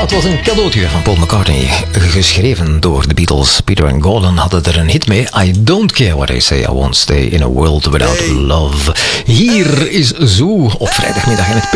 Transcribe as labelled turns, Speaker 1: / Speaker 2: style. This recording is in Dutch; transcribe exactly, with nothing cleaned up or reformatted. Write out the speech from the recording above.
Speaker 1: het was een cadeautje van Paul McCartney. Geschreven door de Beatles. Peter en Gordon hadden er een hit mee. I don't care what I say, I won't stay in a world without love. Hier is Zoo op vrijdagmiddag in het